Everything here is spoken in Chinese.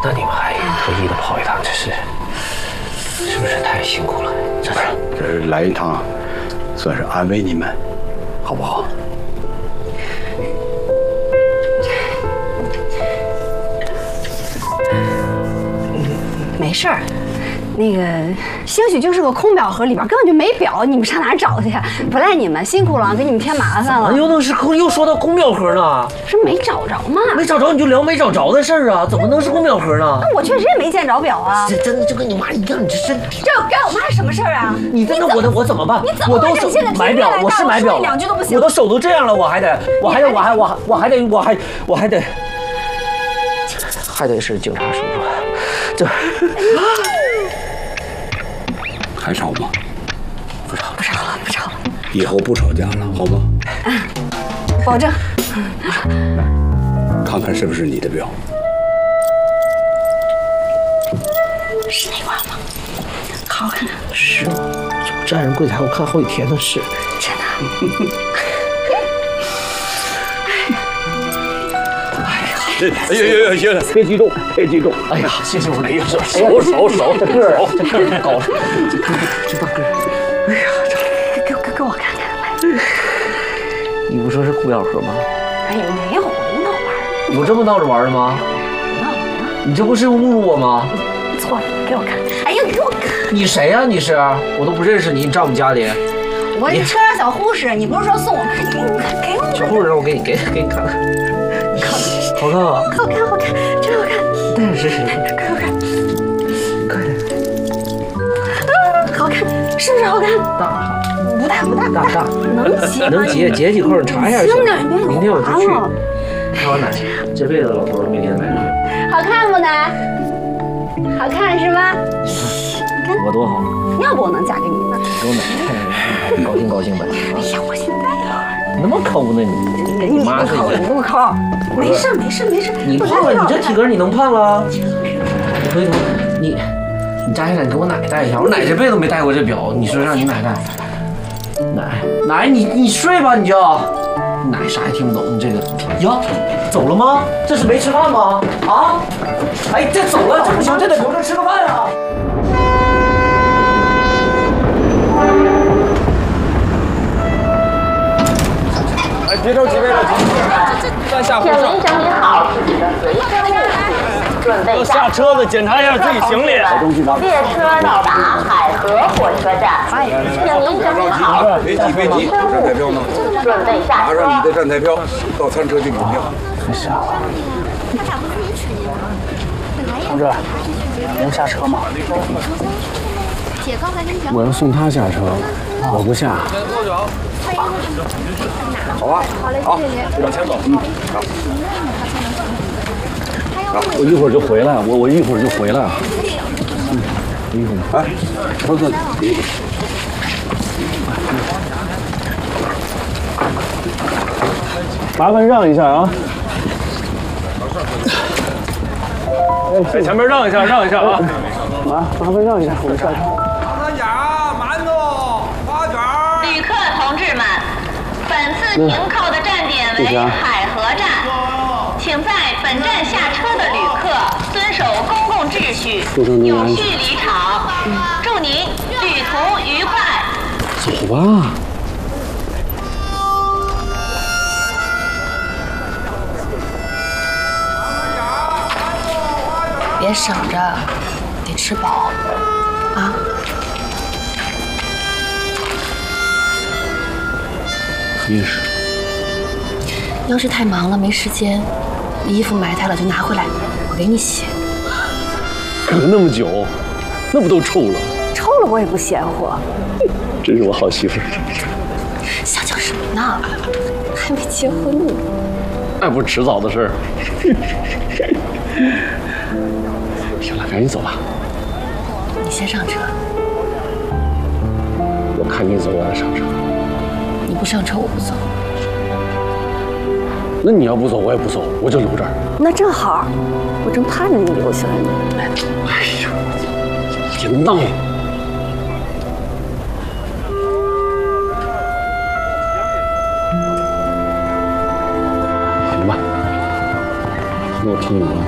那你们还特意的跑一趟，这是不是太辛苦了？ 这是来一趟，算是安慰你们，好不好？ 没事儿，那个兴许就是个空表盒，里边根本就没表，你们上哪儿找去呀？不赖你们，辛苦了，给你们添麻烦了。 又说到空表盒呢？ 是没找着吗？ 没找着你就聊没找着的事儿啊，怎么能是空表盒呢？ 那我确实也没见着表啊。 这真的就跟你妈一样，你这身体。 这该我妈什么事儿啊？ 你真的我怎么办？ 你怎么办？你现在买表，我是买表， 两句都不行。 我都手都这样了，我还得是警察叔叔，这还吵吗？ 不吵了。 以后不吵架了，好吗？ 保证。 看看是不是你的表？ 是那块吗？好看。 是吗？我站人柜台，我看好几天的事。 真的。 哎呀，行了，别激动。 哎呀，谢谢我。哎呀，手， 这个儿高了，这大个儿。 哎呀，给我看看。 你不说是空表盒吗？ 哎呀，没有，我闹玩。 我这么闹着玩的吗？ 闹。 你这不是侮辱我吗？ 错了，给我看。哎呀，给我看。 你谁呀？你是？我都不认识你，你丈母家里。 我是车上小护士，你不是说送我？给我。 小护士，我给你看看。好看啊！ 好看，真好看。 但是快看， 快点。 好看，是不是好看？ 大，能结几扣？你查一下。 轻点， 明天我就去看完奶。这辈子老头明天买。 好看不奶？好看是吗？ 我多好。 要不我能嫁给你呢？ 给我奶高兴呗。 哎呀，我现在呀。 那么抠呢你妈是你不抠。没事。 你胖了，你这体格你能胖了？回头你摘下来，你给我奶戴一下。我奶这辈子没戴过这表，你说让你奶戴。奶，你睡吧，你就。奶啥也听不懂，你这个呀，走了吗？这是没吃饭吗？啊？哎，这走了，这不行，这得留着吃个饭啊。 哎，别着急，再下车。 请您整理好自己的随身物品，准备下车的检查一下自己行李。 列车到达海河火车站，请您整理好自己的随身物品，准备下车。 拿上你的站台票，到餐车去领票。 太傻了。同志，能下车吗？ 姐刚才跟你讲， 我要送他下车，我不下。 好吧，好，往前走。好。 我一会儿就回来，我一会儿就回来。一会儿。哎，车子你。麻烦让一下啊！ 哎，前面让一下啊！ 麻烦让一下，我们下车。 长三角、馒头、花卷。 旅客同志们，本次停靠的站点为海河站，请在本站下车的旅客遵守公共秩序，有序离场。祝您旅途愉快。 走吧。 别省着，得吃饱啊！ 意识。 要是太忙了没时间，衣服埋汰了就拿回来，我给你洗。 可那么久，那不都臭了？ 臭了我也不嫌乎。 真是我好媳妇儿。 瞎讲什么呢？还没结婚呢。 那不是迟早的事儿。行了，赶紧走吧。 你先上车。 我看你走，我再上车。 你不上车，我不走。 那你要不走，我也不走，我就留这儿。 那正好，我正盼着你留下来呢。 哎呀，别闹！行吧，那我听你的。